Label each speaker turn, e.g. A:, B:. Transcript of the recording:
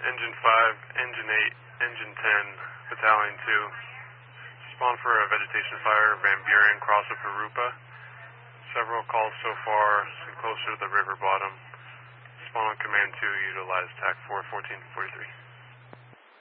A: Engine 5, Engine 8, Engine 10, Battalion 2. Spawn for a vegetation fire, Van Buren, Cross of Harupa. Several calls so far, closer to the river bottom. Spawn on Command 2, utilize TAC 4, 1443.